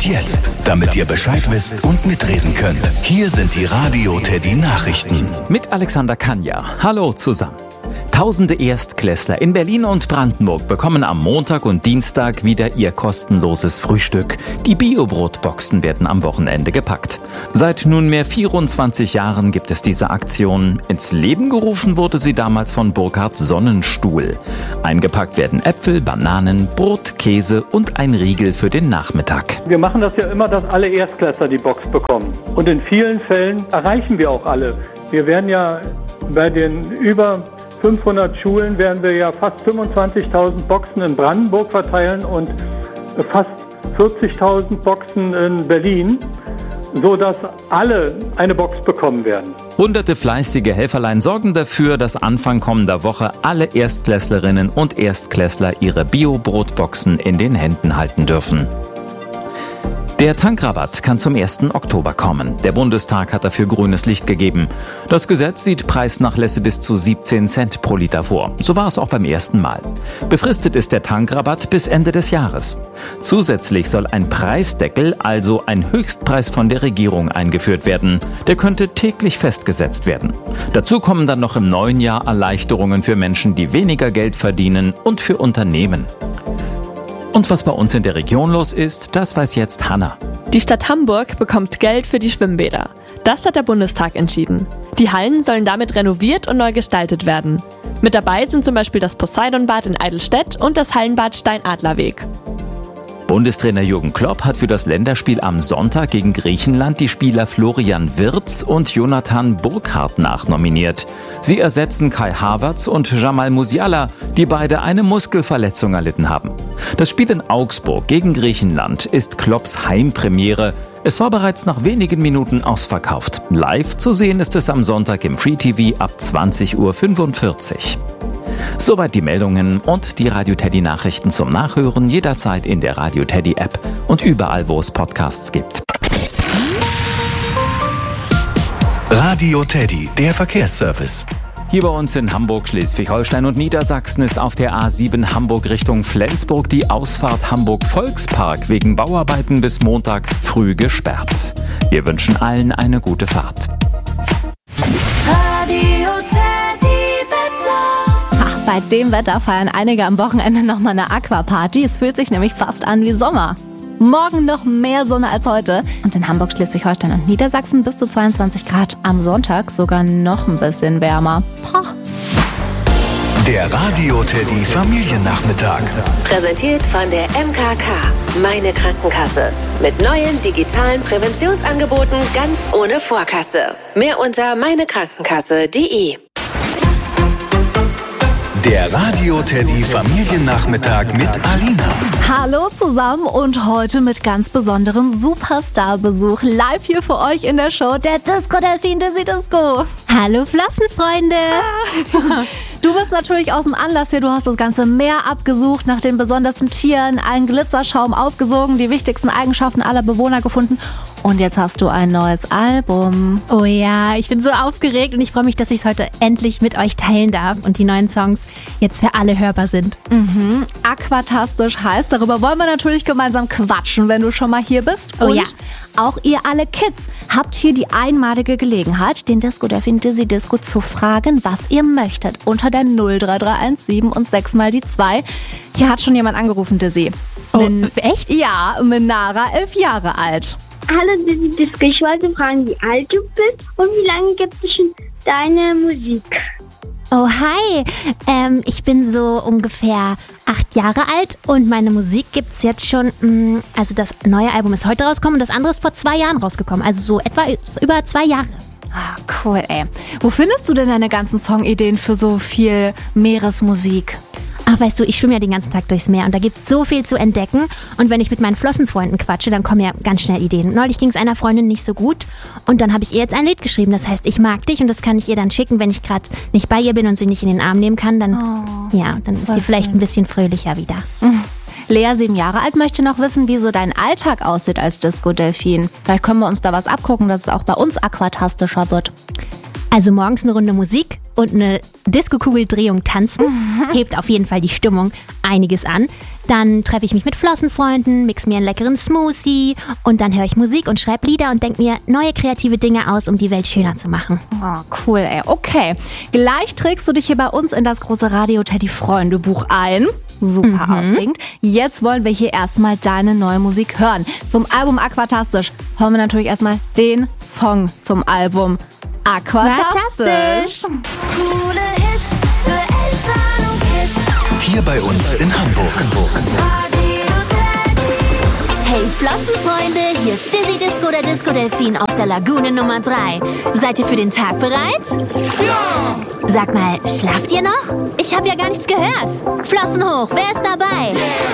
Und jetzt, damit ihr Bescheid wisst und mitreden könnt, hier sind die Radio Teddy Nachrichten. Mit Alexander Kanja. Hallo zusammen. Tausende Erstklässler in Berlin und Brandenburg bekommen am Montag und Dienstag wieder ihr kostenloses Frühstück. Die Bio-Brotboxen werden am Wochenende gepackt. Seit nunmehr 24 Jahren gibt es diese Aktion. Ins Leben gerufen wurde sie damals von Burkhard Sonnenstuhl. Eingepackt werden Äpfel, Bananen, Brot, Käse und ein Riegel für den Nachmittag. Wir machen das ja immer, dass alle Erstklässler die Box bekommen. Und in vielen Fällen erreichen wir auch alle. Wir werden ja bei den über 500 Schulen werden wir ja fast 25.000 Boxen in Brandenburg verteilen und fast 40.000 Boxen in Berlin, sodass alle eine Box bekommen werden. Hunderte fleißige Helferlein sorgen dafür, dass Anfang kommender Woche alle Erstklässlerinnen und Erstklässler ihre Bio-Brotboxen in den Händen halten dürfen. Der Tankrabatt kann zum 1. Oktober kommen. Der Bundestag hat dafür grünes Licht gegeben. Das Gesetz sieht Preisnachlässe bis zu 17 Cent pro Liter vor. So war es auch beim ersten Mal. Befristet ist der Tankrabatt bis Ende des Jahres. Zusätzlich soll ein Preisdeckel, also ein Höchstpreis von der Regierung, eingeführt werden. Der könnte täglich festgesetzt werden. Dazu kommen dann noch im neuen Jahr Erleichterungen für Menschen, die weniger Geld verdienen, und für Unternehmen. Und was bei uns in der Region los ist, das weiß jetzt Hanna. Die Stadt Hamburg bekommt Geld für die Schwimmbäder. Das hat der Bundestag entschieden. Die Hallen sollen damit renoviert und neu gestaltet werden. Mit dabei sind zum Beispiel das Poseidonbad in Eidelstedt und das Hallenbad Steinadlerweg. Bundestrainer Jürgen Klopp hat für das Länderspiel am Sonntag gegen Griechenland die Spieler Florian Wirtz und Jonathan Burkhardt nachnominiert. Sie ersetzen Kai Havertz und Jamal Musiala, die beide eine Muskelverletzung erlitten haben. Das Spiel in Augsburg gegen Griechenland ist Klopps Heimpremiere. Es war bereits nach wenigen Minuten ausverkauft. Live zu sehen ist es am Sonntag im Free TV ab 20:45 Uhr. Soweit die Meldungen und die Radio Teddy Nachrichten zum Nachhören jederzeit in der Radio Teddy App und überall, wo es Podcasts gibt. Radio Teddy, der Verkehrsservice. Hier bei uns in Hamburg, Schleswig-Holstein und Niedersachsen ist auf der A7 Hamburg Richtung Flensburg die Ausfahrt Hamburg-Volkspark wegen Bauarbeiten bis Montag früh gesperrt. Wir wünschen allen eine gute Fahrt. Bei dem Wetter feiern einige am Wochenende nochmal eine Aquaparty. Es fühlt sich nämlich fast an wie Sommer. Morgen noch mehr Sonne als heute. Und in Hamburg, Schleswig-Holstein und Niedersachsen bis zu 22 Grad. Am Sonntag sogar noch ein bisschen wärmer. Poh. Der Radio Teddy Familiennachmittag. Präsentiert von der MKK, meine Krankenkasse. Mit neuen digitalen Präventionsangeboten ganz ohne Vorkasse. Mehr unter meinekrankenkasse.de. Der Radio Teddy Familiennachmittag mit Alina. Hallo zusammen und heute mit ganz besonderem Superstar-Besuch. Live hier für euch in der Show, der Disco-Delfin Dizzy Disco. Hallo Flossenfreunde. Du bist natürlich aus dem Anlass hier. Du hast das ganze Meer abgesucht, nach den besondersten Tieren, allen Glitzerschaum aufgesogen, die wichtigsten Eigenschaften aller Bewohner gefunden. Und jetzt hast du ein neues Album. Oh ja, ich bin so aufgeregt und ich freue mich, dass ich es heute endlich mit euch teilen darf und die neuen Songs jetzt für alle hörbar sind. Aquatastisch heißt, darüber wollen wir natürlich gemeinsam quatschen, wenn du schon mal hier bist. Oh und ja. Auch ihr alle Kids habt hier die einmalige Gelegenheit, den Disco-Delfin Dizzy Disco zu fragen, was ihr möchtet. Unter der 03317 und 6 mal die 2. Hier hat schon jemand angerufen, Dizzy. Oh, echt? Ja, Minara, 11 Jahre alt. Hallo Dizzy Disco, ich wollte fragen, wie alt du bist und wie lange gibt es schon deine Musik? Oh, hi. Ich bin so ungefähr 8 Jahre alt und meine Musik gibt's jetzt schon, also das neue Album ist heute rausgekommen und das andere ist vor 2 Jahren rausgekommen, also so etwa über 2 Jahre. Ah, cool, ey. Wo findest du denn deine ganzen Songideen für so viel Meeresmusik? Ach, weißt du, ich schwimme ja den ganzen Tag durchs Meer und da gibt es so viel zu entdecken. Und wenn ich mit meinen Flossenfreunden quatsche, dann kommen ja ganz schnell Ideen. Neulich ging es einer Freundin nicht so gut und dann habe ich ihr jetzt ein Lied geschrieben. Das heißt, ich mag dich und das kann ich ihr dann schicken, wenn ich gerade nicht bei ihr bin und sie nicht in den Arm nehmen kann. Dann, dann ist sie vielleicht ein bisschen fröhlicher wieder. Lea, 7 Jahre alt, möchte noch wissen, wie so dein Alltag aussieht als Disco-Delfin. Vielleicht können wir uns da was abgucken, dass es auch bei uns aquatastischer wird. Also morgens eine Runde Musik und eine Disco-Kugeldrehung tanzen hebt auf jeden Fall die Stimmung einiges an. Dann treffe ich mich mit Flossenfreunden, mix mir einen leckeren Smoothie und dann höre ich Musik und schreibe Lieder und denke mir neue kreative Dinge aus, um die Welt schöner zu machen. Oh, cool, ey. Okay, gleich trägst du dich hier bei uns in das große Radio-Teddy-Freunde-Buch ein. Super aufregend. Jetzt wollen wir hier erstmal deine neue Musik hören. Zum Album Aquatastisch hören wir natürlich erstmal den Song zum Album Aquatastisch. Coole Hits für Eltern und Kids. Hier bei uns in Hamburg. Radio Teddy. Hey Flossenfreunde, hier ist Dizzy Disco, der Disco-Delfin aus der Lagune Nummer 3. Seid ihr für den Tag bereit? Ja! Sag mal, schlaft ihr noch? Ich habe ja gar nichts gehört. Flossen hoch, wer ist dabei? Yeah.